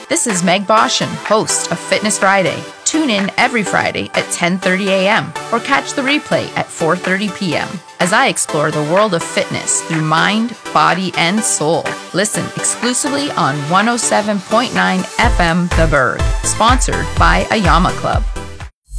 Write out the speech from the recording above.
This is Meg Boshin, host of Fitness Friday. Tune in every Friday at 10:30 a.m. or catch the replay at 4:30 p.m. as I explore the world of fitness through mind, body, and soul. Listen exclusively on 107.9 FM The Berg, sponsored by Ayama Club.